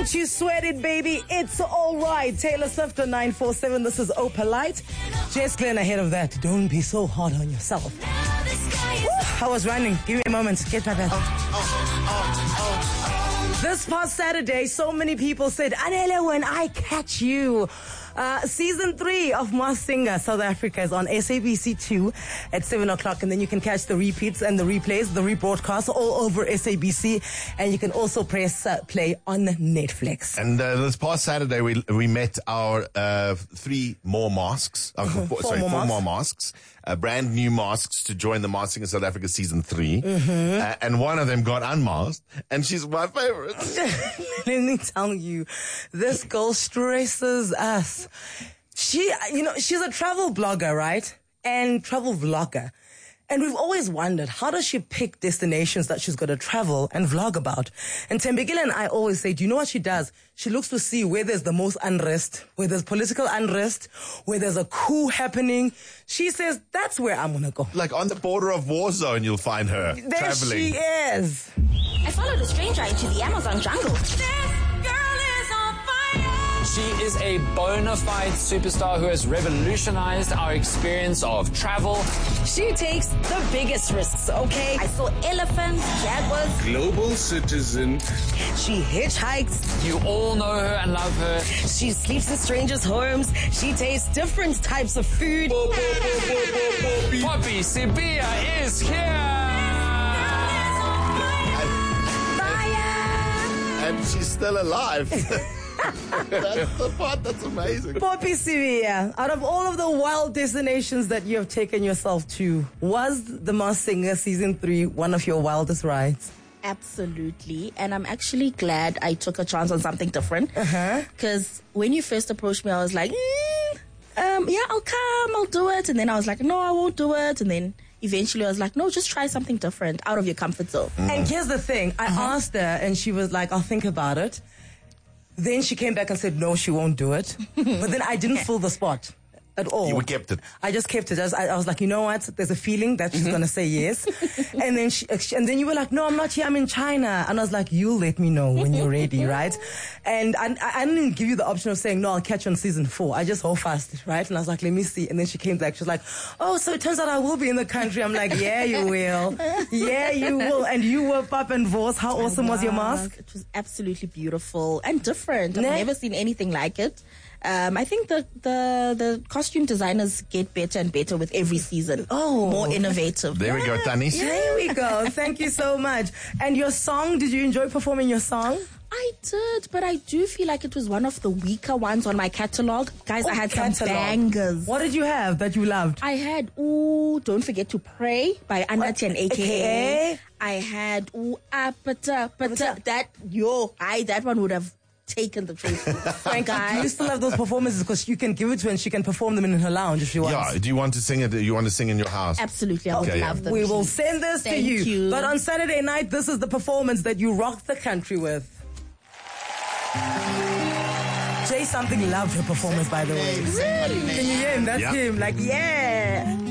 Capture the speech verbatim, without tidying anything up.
Don't you sweat it, baby. It's all right. Taylor Swift on nine four seven. This is Opa Light. Jess Glenn ahead of that. Don't be so hard on yourself. Woo, I was running. Give me a moment. Get back. Oh, oh, oh, oh. This past Saturday, so many people said, Anele, when I catch you. Uh, season three of Masked Singer South Africa is on S A B C two at seven o'clock, and then you can catch the repeats and the replays, the rebroadcasts all over S A B C, and you can also press uh, play on Netflix. And uh, this past Saturday, we we met our uh, three more masks, uh, Mm-hmm. four, Four sorry, more four masks. more masks, uh, brand new masks to join the Masked Singer South Africa season three, Mm-hmm. uh, and one of them got unmasked, and she's my favorite. Let me tell you, this girl stresses us. She, you know, she's a travel blogger, right? And travel vlogger. And we've always wondered, how does she pick destinations that she's got to travel and vlog about? And Tembekile and I always say, do you know what she does? She looks to see where there's the most unrest, where there's political unrest, where there's a coup happening. She says, that's where I'm going to go. Like on the border of war zone, you'll find her There traveling. she is. I followed a stranger into the Amazon jungle. This girl is on fire. She is a bona fide superstar who has revolutionized our experience of travel. She takes the biggest risks, okay? I saw elephants, jaguars. Global citizen. She hitchhikes. You all know her and love her. She sleeps in strangers' homes. She tastes different types of food. Poppy Sibia is here! And she's still alive. That's the part that's amazing. Poppy Sibia, out of all of the wild destinations that you have taken yourself to, was the Masked Singer season three one of your wildest rides? Absolutely. And I'm actually glad I took a chance on something different. Uh-huh. Because when you first approached me, I was like, mm, um, yeah, I'll come, I'll do it. And then I was like, no, I won't do it. And then eventually I was like, no, just try something different out of your comfort zone. And here's the thing. I Uh-huh. asked her and she was like, I'll think about it. Then she came back and said, no, she won't do it. But then I didn't fill the spot at all. You kept it. I just kept it. I was, I, I was like, you know what? There's a feeling that she's going to say yes. and then she, and then you were like, no, I'm not here. I'm in China. And I was like, you'll let me know when you're ready, right? And I, I didn't even give you the option of saying, no, I'll catch you on season four. I just hold fast, right? And I was like, let me see. And then she came back. She was like, oh, so it turns out I will be in the country. I'm like, yeah, you will. Yeah, you will. And you were Pap and Vos. How awesome was your mask? It was absolutely beautiful and different. I've Ne? never seen anything like it. Um, I think the, the the costume designers get better and better with every season. Oh. More innovative. There we go, Tanis. There we go. Thank you so much. And your song, did you enjoy performing your song? I did, but I do feel like it was one of the weaker ones on my catalog. Guys, I had some Catalog. bangers. What did you have that you loved? I had, ooh, Don't Forget to Pray by Anatian, A K A. A K A? I had, ooh, apata, pata. That, yo, I, that one would have taken the trophy. Frank, do you Guys, still have those performances? Because you can give it to her and she can perform them in her lounge if she wants. Yeah, do you want to sing it? You want to sing in your house? absolutely, I would Okay, love yeah. them. We will please. send this to Thank you. you. But on Saturday night, this is the performance that you rocked the country with. Jay Something loved her performance, by the way. Can you hear him? That's Yeah. him. Like, yeah.